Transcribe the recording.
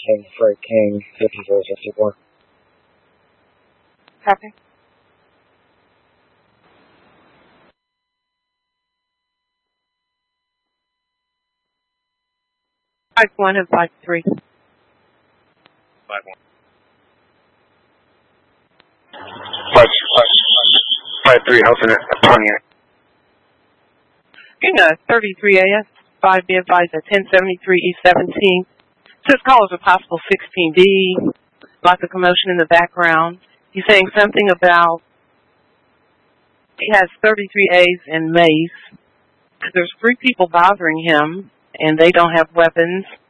King, Freight King, 5454. Copy. Five one and 5-3. 5-1. 5-3, Alternate, Pontiac. Getting a 33 AS, 5 be advised at 1073 East 17. Says callers a possible 16B, lots of commotion in the background. He's saying something about he has 33As and mace. There's 3 people bothering him, and they don't have weapons.